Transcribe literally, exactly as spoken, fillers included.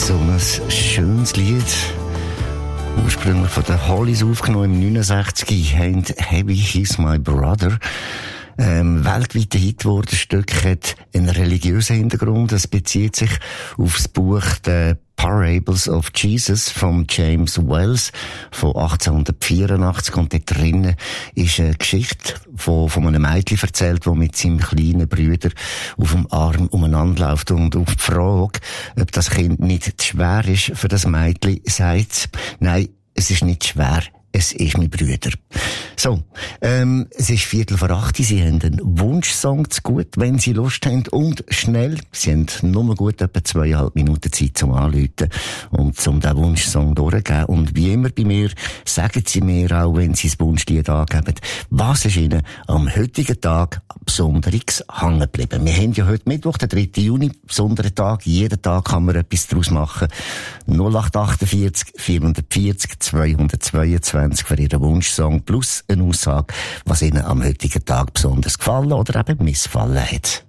So ein schönes Lied. Ursprünglich von den Hollies aufgenommen im neunundsechzig. And Heavy He's My Brother. Ähm, weltweiter Hit wurde. Das Stück hat einen religiösen Hintergrund. Es bezieht sich auf das Buch The Parables of Jesus von James Wells von achtzehnhundertvierundachtzig. Und dort drinnen ist eine Geschichte von, von einem Mädchen erzählt, das mit seinem kleinen Bruder auf dem Arm umeinander läuft. Und auf die Frage, ob das Kind nicht zu schwer ist für das Mädchen, sagt es, nein, es ist nicht schwer. Es ist mein Bruder. So, ähm, es ist Viertel vor acht. Sie haben einen Wunschsong zu gut, wenn Sie Lust haben. Und schnell. Sie haben nur gut etwa zweieinhalb Minuten Zeit zum Anrufen und zum den Wunschsong durchzugeben. Und wie immer bei mir, sagen Sie mir auch, wenn Sie das Wunschlied angeben, was ist Ihnen am heutigen Tag besonderes hängen geblieben? Wir haben ja heute Mittwoch, den dritten Juni, besonderen Tag. Jeden Tag kann man etwas daraus machen. null acht achtundvierzig vierhundertvierzig zweihundertzweiundzwanzig für Ihren Wunschsong plus eine Aussage, was Ihnen am heutigen Tag besonders gefallen oder eben missfallen hat.